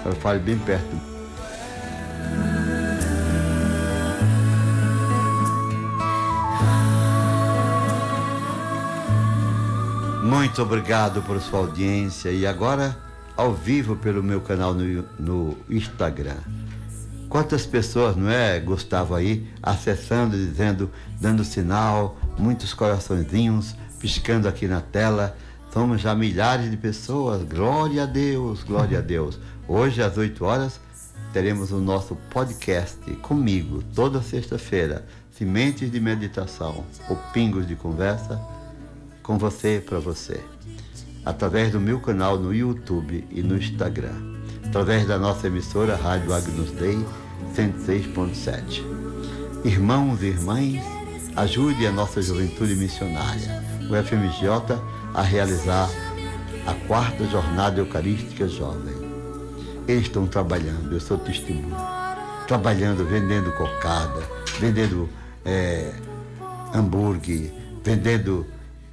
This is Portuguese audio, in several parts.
Fale bem perto. Muito obrigado por sua audiência. E agora, ao vivo pelo meu canal no Instagram. Quantas pessoas, não é, Gustavo, aí, acessando, dizendo, dando sinal, muitos coraçõezinhos piscando aqui na tela. Somos já milhares de pessoas. Glória a Deus, glória a Deus. Hoje, às 8 horas, teremos o nosso podcast comigo, toda sexta-feira. Sementes de meditação, ou pingos de conversa, com você e para você. Através do meu canal no YouTube e no Instagram. Através da nossa emissora Rádio Agnus Dei 106.7. Irmãos e irmãs, ajude a nossa juventude missionária, o FMJ, a realizar a 4ª Jornada Eucarística Jovem. Eles estão trabalhando, eu sou testemunho, trabalhando, vendendo cocada, vendendo hambúrguer, vendendo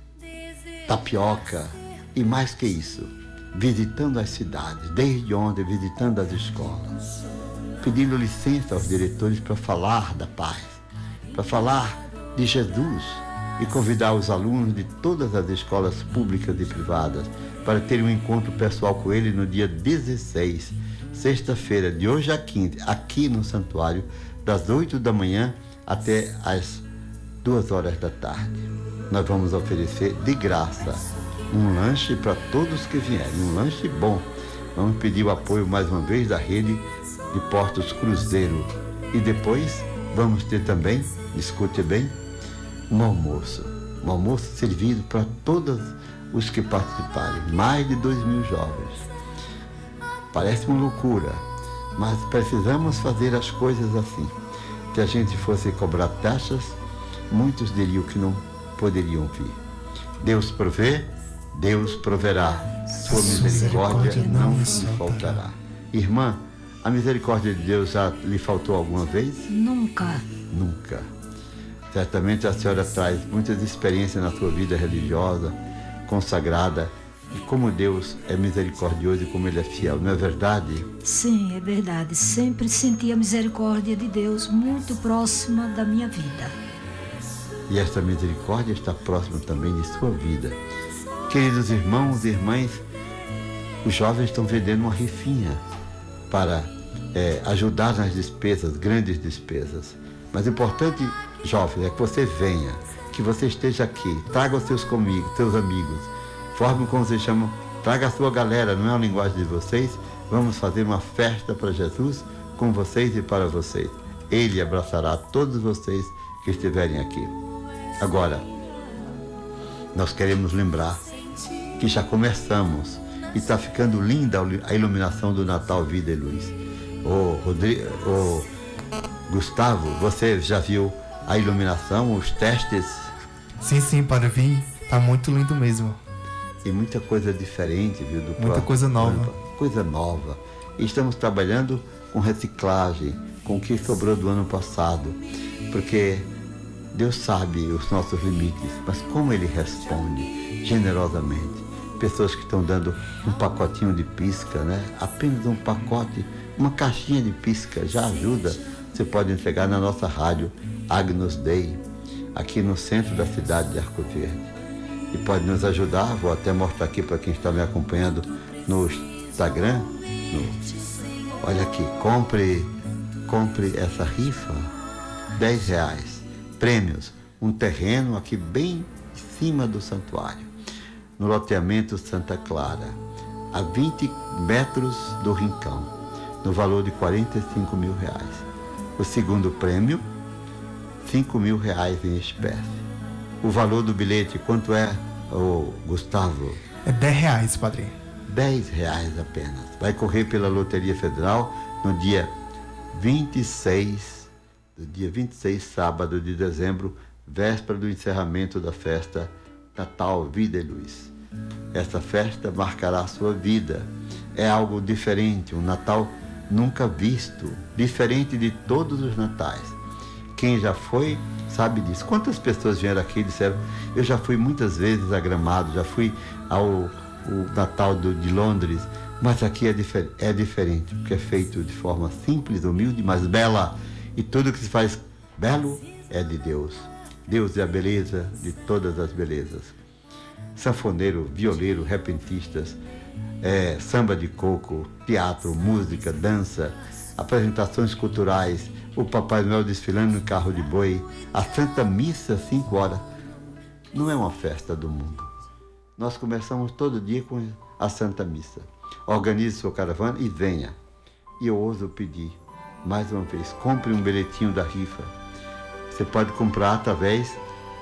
tapioca e mais que isso, visitando as cidades, desde ontem visitando as escolas, pedindo licença aos diretores para falar da paz, para falar de Jesus e convidar os alunos de todas as escolas públicas e privadas para ter um encontro pessoal com ele no dia 16, sexta-feira, de hoje a 15, aqui no santuário, das 8 da manhã até as 2 horas da tarde. Nós vamos oferecer de graça um lanche para todos que vierem, um lanche bom. Vamos pedir o apoio mais uma vez da rede de Portos Cruzeiro. E depois vamos ter também, escute bem, um almoço servido para todos os que participarem, mais de 2.000 jovens. Parece uma loucura, mas precisamos fazer as coisas assim. Se a gente fosse cobrar taxas, muitos diriam que não poderiam vir. Deus provê, Deus proverá. Sua misericórdia não lhe faltará. Irmã, a misericórdia de Deus já lhe faltou alguma vez? Nunca. Nunca. Certamente a senhora traz muitas experiências na sua vida religiosa, consagrada, e como Deus é misericordioso e como Ele é fiel, não é verdade? Sim, é verdade. Sempre senti a misericórdia de Deus muito próxima da minha vida. E esta misericórdia está próxima também de sua vida. Queridos irmãos e irmãs, os jovens estão vendendo uma rifinha para ajudar nas despesas, grandes despesas. Mas o importante, jovem, é que você venha, que você esteja aqui, traga os seus amigos, forme como vocês chamam, traga a sua galera, não é a linguagem de vocês. Vamos fazer uma festa para Jesus com vocês e para vocês. Ele abraçará todos vocês que estiverem aqui. Agora, nós queremos lembrar que já começamos e está ficando linda a iluminação do Natal Vida e Luz. Gustavo, você já viu a iluminação, os testes? Sim, para vir, tá muito lindo mesmo. E muita coisa diferente, viu? Muita coisa nova. Coisa nova. E estamos trabalhando com reciclagem, com o que sobrou do ano passado, porque Deus sabe os nossos limites, mas como Ele responde generosamente. Pessoas que estão dando um pacotinho de pisca, né? Apenas um pacote, uma caixinha de pisca já ajuda. Você pode entregar na nossa rádio Agnus Dei, aqui no centro da cidade de Arco Verde. E pode nos ajudar, vou até mostrar aqui para quem está me acompanhando no Instagram. Olha aqui, compre essa rifa, R$10. Prêmios, um terreno aqui bem em cima do santuário, no loteamento Santa Clara, a 20 metros do Rincão, no valor de R$45 mil. O segundo prêmio, R$5.000 em espécie. O valor do bilhete, quanto é, Gustavo? É R$10, padre. R$10 apenas. Vai correr pela Loteria Federal no dia 26, sábado de dezembro, véspera do encerramento da festa Natal Vida e Luz. Essa festa marcará a sua vida. É algo diferente, um Natal nunca visto, diferente de todos os natais. Quem já foi sabe disso. Quantas pessoas vieram aqui e disseram: eu já fui muitas vezes a Gramado, já fui ao Natal de Londres, Mas aqui é diferente, porque é feito de forma simples, humilde, mas bela. E tudo que se faz belo é de Deus. Deus é a beleza de todas as belezas. Sanfoneiro, violeiro, repentistas, samba de coco, teatro, música, dança, apresentações culturais, o Papai Noel desfilando no carro de boi, a Santa Missa, 5 horas. Não é uma festa do mundo. Nós começamos todo dia com a Santa Missa. Organize sua caravana e venha. E eu ouso pedir, mais uma vez, compre um bilhetinho da rifa. Você pode comprar através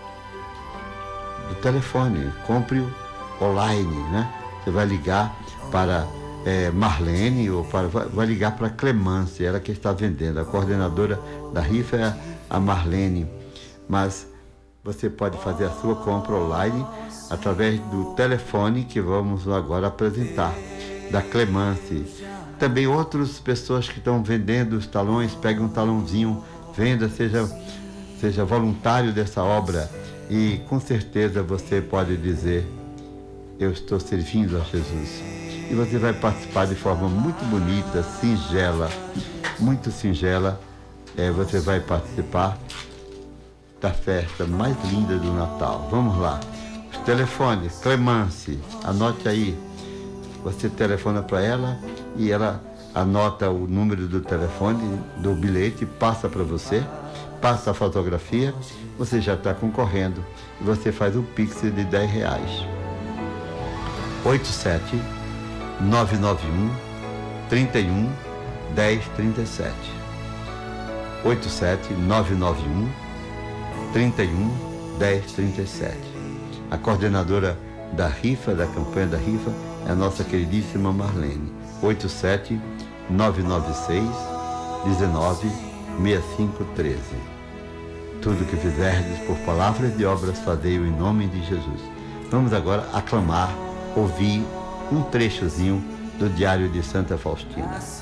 do telefone, compre-o online, né? Você vai ligar para Marlene ou vai ligar para Clemence, ela que está vendendo. A coordenadora da rifa é a Marlene, mas você pode fazer a sua compra online através do telefone que vamos agora apresentar, da Clemence. Também outras pessoas que estão vendendo os talões, pegue um talãozinho, venda, seja voluntário dessa obra e com certeza você pode dizer: eu estou servindo a Jesus. E você vai participar de forma muito bonita, singela, muito singela. Você vai participar da festa mais linda do Natal. Vamos lá. Os telefones, Clemence, anote aí. Você telefona para ela e ela anota o número do telefone, do bilhete, passa para você, passa a fotografia, você já está concorrendo e você faz o Pix de R$10. 87-991 31 10 37. 87-991 31 10 37. A coordenadora da rifa, da campanha da rifa, é a nossa queridíssima Marlene. 87-996 19 65 13. Tudo que fizerdes por palavras e obras, fazei-o em nome de Jesus. Vamos agora aclamar, ouvir um trechozinho do Diário de Santa Faustina.